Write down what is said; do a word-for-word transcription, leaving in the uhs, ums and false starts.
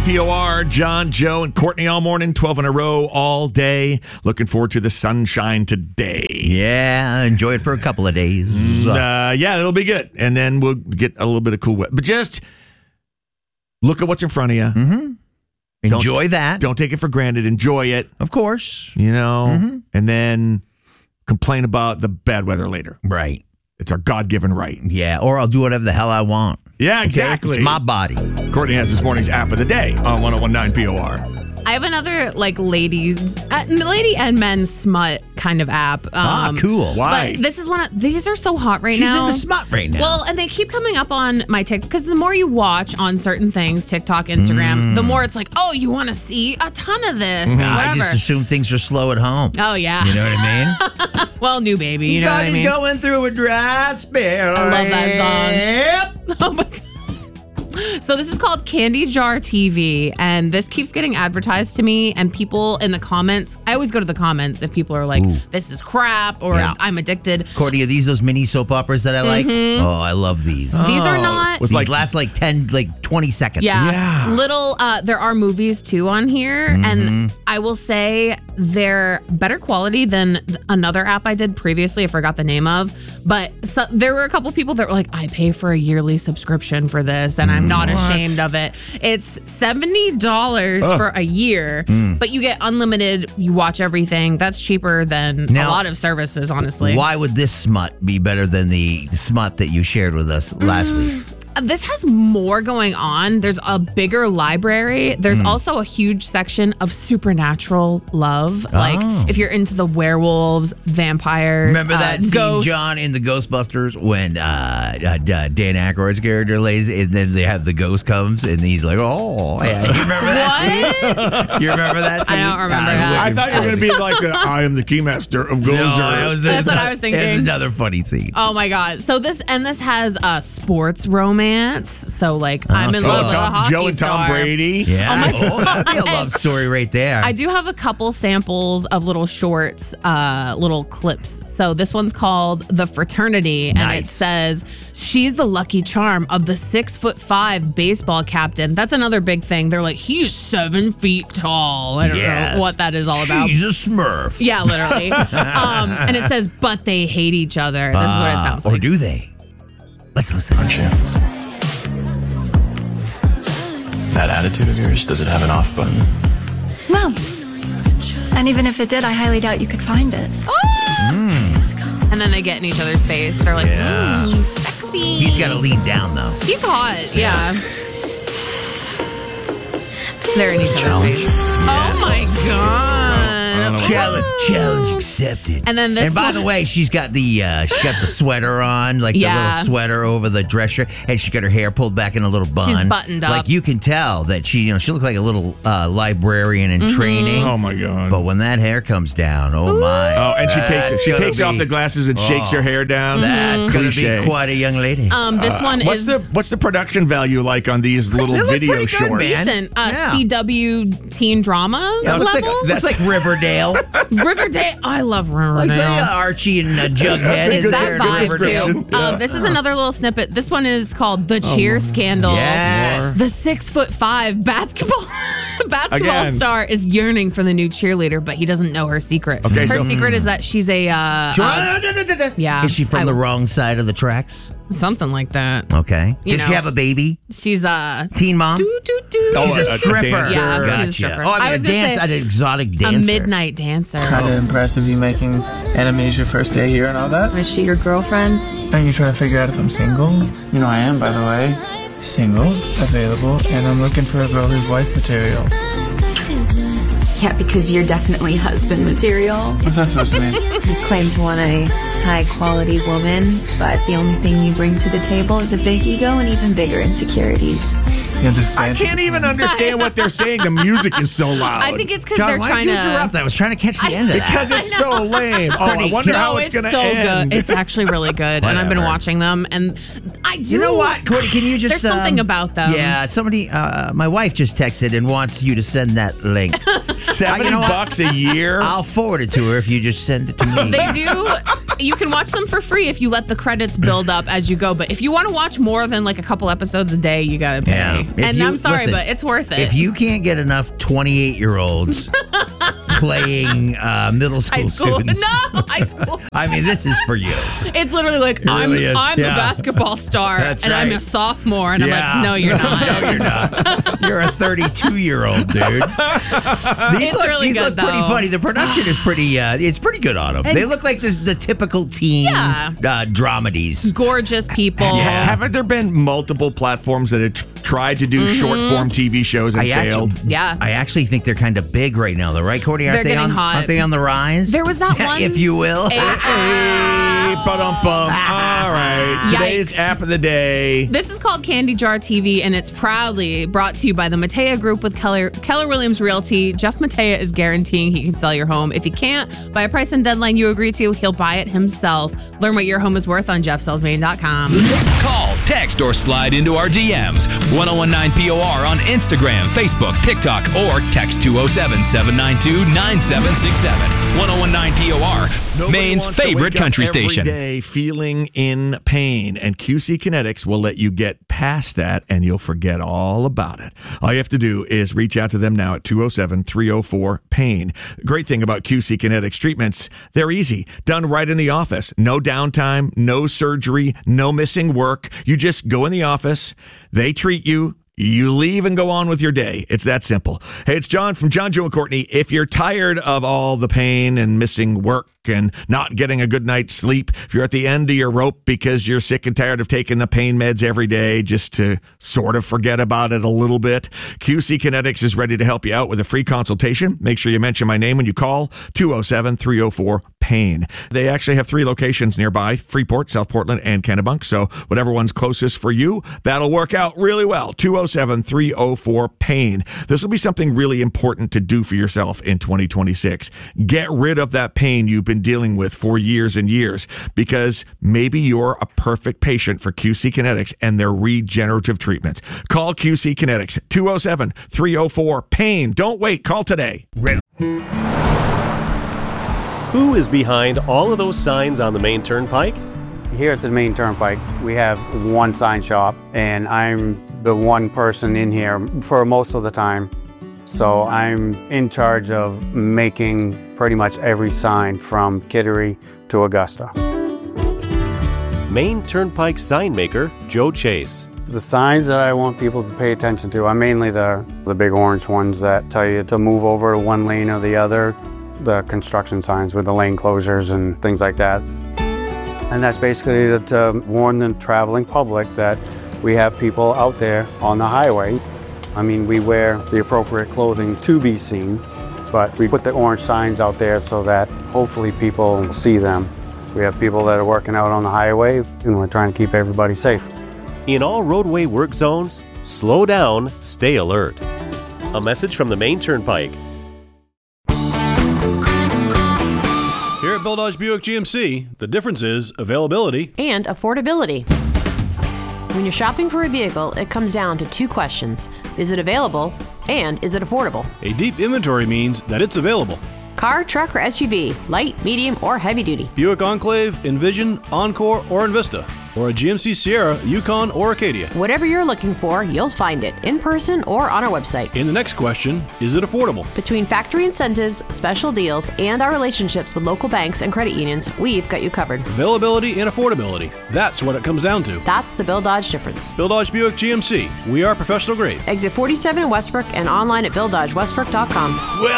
P O R, John, Joe, and Courtney all morning, twelve in a row all day. Looking forward to the sunshine today. Yeah, enjoy it for a couple of days. Uh, yeah, it'll be good. And then we'll get a little bit of cool weather. But just look at what's in front of you. Mm-hmm. Enjoy don't, that. Don't take it for granted. Enjoy it. Of course. You know, Mm-hmm. and then complain about the bad weather later. Right. It's our God-given right. Yeah, or I'll do whatever the hell I want. Yeah, Okay? exactly. It's my body. Courtney has this morning's app of the day on one oh one nine P O R. I have another like ladies, uh, lady and men smut kind of app. Um, ah, cool. Why? But this is one of these are so hot right She's now. in the smut right now. Well, and they keep coming up on my TikTok because the more you watch on certain things, TikTok, Instagram, Mm. the more it's like, oh, you want to see a ton of this, Nah, I whatever. just assume things are slow at home. Oh yeah. You know what I mean? Well, new baby. You know what I mean? going through a dry spell. I love that song. Oh my God. So this is called Candy Jar T V, and this keeps getting advertised to me, and people in the comments, I always go to the comments if people are like, Ooh. this is crap, or Yeah. I'm addicted. Courtney, are these those mini soap operas that I like? Mm-hmm. Oh, I love these. These are Oh, not... with These like last like ten, like twenty seconds. Yeah. Yeah. Little, uh, there are movies too on here. Mm-hmm. And I will say they're better quality than th- another app I did previously. I forgot the name of. But so, there were a couple people that were like, I pay for a yearly subscription for this and I'm not What? ashamed of it. It's seventy dollars Ugh. for a year, Mm. but you get unlimited. You watch everything. That's cheaper than Now- a lot of services, honestly. Why would this smut be better than the smut that you shared with us last week? Uh, This has more going on. There's a bigger library. There's Hmm. also a huge section of supernatural love. Like Oh. if you're into the werewolves, vampires, Remember uh, that scene, ghosts. John, in the Ghostbusters when uh, uh, Dan Aykroyd's character lays, and then they have the ghost comes, and he's like, "Oh, yeah." You remember that? What? You remember that? I Scene? don't remember Ah, that. I thought you were going to be like, a, I am the keymaster of No, Gozer. it was That's what I was thinking. It's another funny scene. Oh my God. So this, and this has a sports romance. So like I'm in Oh, love with a Tom, hockey Joe and Tom star. Brady. Yeah. Oh, my Oh, that'd be a love story right there. I do have a couple samples of little shorts, uh, little clips. So this one's called The Fraternity, and it Nice. says she's the lucky charm of the six foot five baseball captain. That's another big thing. They're like, he's seven feet tall. I don't Yes. know what that is all about. She's a Smurf. Yeah, literally. um, and it says, but they hate each other. This is what it Ah, sounds Or like. do they? Let's listen. That attitude of yours, does it have an off button? No. And even if it did, I highly doubt you could find it. And then they get in each other's face. They're like, Yeah. mm, sexy. He's got to lean down, though. He's hot, yeah. They're in each other's Challenge. face. Oh my God. Challenge, challenge accepted. And then this And by one- the way, she's got the uh, she's got the sweater on, like the Yeah. little sweater over the dress shirt, and she got her hair pulled back in a little bun. She's buttoned up. Like you can tell that she, you know, she looked like a little uh, librarian in Mm-hmm. training. Oh my God. But when that hair comes down, oh my! Oh, and she takes That's she gonna takes off be- the glasses and shakes her hair down. That's gonna Cliche. be quite a young lady. Um, this one What's is the what's the production value like on these little They look video pretty good, shorts? man. decent. Uh, Yeah. C W teen drama Yeah, it looks level. like, looks like Riverdale. Riverdale. I love Like Riverdale. say, uh, Archie and uh, Jughead. That's a is good- there that in vibe Riverdale. too. Um, this is another little snippet. This one is called The Cheer Scandal. Yeah. The six foot five basketball basketball Again. star is yearning for the new cheerleader, but he doesn't know her secret. Okay, her so- secret is that she's a uh, uh, yeah. Is she from I- the wrong side of the tracks? something like that. Okay. You Does she know. have a baby? She's uh Teen mom? doo doo doo. Oh, She's a- a a stripper. dancer. Yeah, she's a Gotcha. stripper. Oh, I I mean, was a gonna dance, say an exotic a dancer. midnight dancer. Kind of impressed with you making enemies your first day here and all that. Is she your girlfriend? And you trying to figure out if I'm single? You know I am, by the way. Single, available, and I'm looking for a girl who's wife material. Yeah, because you're definitely husband material. What's that supposed to mean? You claim to want a high-quality woman, but the only thing you bring to the table is a big ego and even bigger insecurities. You have this I fancy- can't even understand what they're saying. The music is so loud. I think it's because John, they're why trying did you to. interrupt? I was trying to catch the end of that. because it's so lame. Oh, I Honey, wonder can I- how No, it's, it's going to so end. good. It's actually really good, and I've been Whatever. watching them, and I do. You know what, Cody? Can you just? There's something um, about them. Yeah, somebody. Uh, my wife just texted and wants you to send that link. Seventy You know what? bucks a year. I'll forward it to her if you just send it to me. They do. you can watch them for free if you let the credits build up as you go. But if you want to watch more than like a couple episodes a day, you gotta pay. Yeah. If And you- I'm sorry, listen, but it's worth it. If you can't get enough twenty-eight-year-olds playing uh, middle school, high school, students, no, high school. I mean, this is for you. It's literally like I'm, really is. I'm Yeah. the basketball star, That's and I'm right. a sophomore, and Yeah. I'm like, no, you're not. No, you're not. You're a thirty-two-year-old dude. These It's look, really these good, look pretty though. funny. The production is pretty. Uh, it's pretty good on them. And- They look like the, the typical teen Yeah. uh, dramedies. Gorgeous people. Yeah. Haven't there been multiple platforms that have tr- tried to do short form T V shows and I failed? actually, Yeah. I actually think they're kind of big right now, though, right, Courtney? Aren't They're they getting on, hot. Aren't they on the rise? There was that one- if you will. Hey, ba-dum-bum. All right. Today's Yikes. app of the day. This is called Candy Jar T V, and it's proudly brought to you by the Matea Group with Keller, Keller Williams Realty. Jeff Matea is guaranteeing he can sell your home. If he can't, by a price and deadline you agree to, he'll buy it himself. Learn what your home is worth on jeff sells maine dot com. Call, text, or slide into our D Ms. ten nineteen P O R on Instagram, Facebook, TikTok, or text two oh seven, seven nine two, nine seven six seven. ten nineteen P O R, Nobody Maine's wants to favorite wake up country station. Every day feeling in pain, and Q C Kinetics will let you get past that, and you'll forget all about it. All you have to do is reach out to them now at two oh seven, three oh four, pain. Great thing about Q C Kinetics treatments, they're easy, done right in the office. No downtime, no surgery, no missing work. You just go in the office, they treat you. You leave and go on with your day. It's that simple. Hey, it's John from John, Joe, and Courtney. If you're tired of all the pain and missing work and not getting a good night's sleep, if you're at the end of your rope because you're sick and tired of taking the pain meds every day just to sort of forget about it a little bit, Q C Kinetics is ready to help you out with a free consultation. Make sure you mention my name when you call two oh seven, three oh four, pain. They actually have three locations nearby, Freeport, South Portland, and Kennebunk. So whatever one's closest for you, that'll work out really well. two oh seven, three oh four, pain. This will be something really important to do for yourself in twenty twenty-six. Get rid of that pain you've been dealing with for years and years, because maybe you're a perfect patient for Q C Kinetics and their regenerative treatments. Call Q C Kinetics, two oh seven, three oh four, pain. Don't wait. Call today. Who is behind all of those signs on the main turnpike? Here at the main turnpike, we have one sign shop, and I'm the one person in here for most of the time. So I'm in charge of making pretty much every sign from Kittery to Augusta. Main Turnpike sign maker Joe Chase. The signs that I want people to pay attention to are mainly the, the big orange ones that tell you to move over to one lane or the other, the construction signs with the lane closures and things like that. And that's basically to warn the traveling public that we have people out there on the highway. I mean, we wear the appropriate clothing to be seen, but we put the orange signs out there so that hopefully people see them. We have people that are working out on the highway, and we're trying to keep everybody safe. In all roadway work zones, slow down, stay alert. A message from the Main Turnpike. Here at Bill Dodge Buick G M C, the difference is availability and affordability. When you're shopping for a vehicle, it comes down to two questions. Is it available, and is it affordable? A deep inventory means that it's available. Car, truck, or S U V, light, medium, or heavy duty. Buick Enclave, Envision, Encore, or Envista. Or a G M C Sierra, Yukon, or Acadia. Whatever you're looking for, you'll find it in person or on our website. And the next question, is it affordable? Between factory incentives, special deals, and our relationships with local banks and credit unions, we've got you covered. Availability and affordability. That's what it comes down to. That's the Bill Dodge difference. Bill Dodge Buick G M C. We are professional grade. Exit forty-seven in Westbrook and online at bill dodge westbrook dot com. Well,